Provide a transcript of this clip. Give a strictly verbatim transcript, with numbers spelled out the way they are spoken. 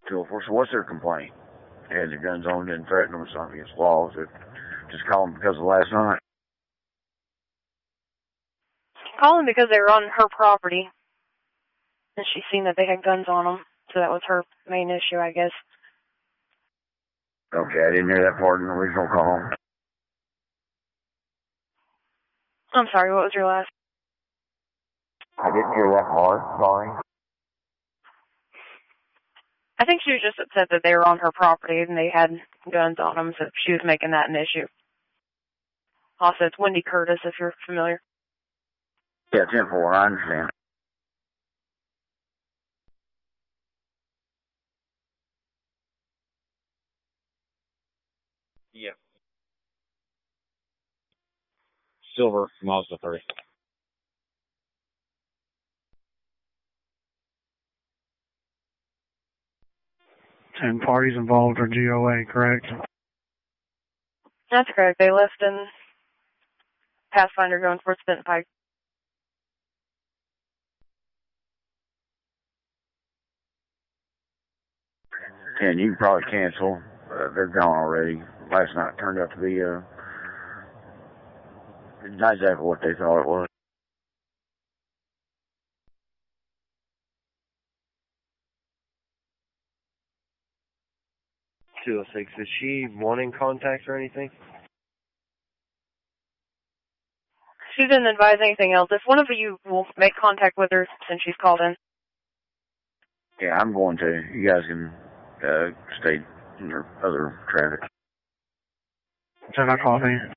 So, of course, what's their complaint? They had their guns on, didn't threaten them or something against laws. It just called them because of last night. Calling because they were on her property. And she seen that they had guns on them. So that was her main issue, I guess. Okay, I didn't hear that part in the original call. I'm sorry, what was your last? I didn't hear that part, sorry. I think she was just upset that they were on her property and they had guns on them, so she was making that an issue. Also, it's Wendy Curtis, if you're familiar. Yeah, ten four, I understand. Yeah. Silver, Mazda three. Ten parties involved are G O A, correct? That's correct. They left in Pathfinder going towards Benton Pike. And you can probably cancel. Uh, they're gone already. Last night turned out to be uh, not exactly what they thought it was. two oh six, is she wanting contact or anything? She didn't advise anything else. If one of you will make contact with her since she's called in. Yeah, I'm going to. You guys can uh, stay in your other traffic. ten o'clock.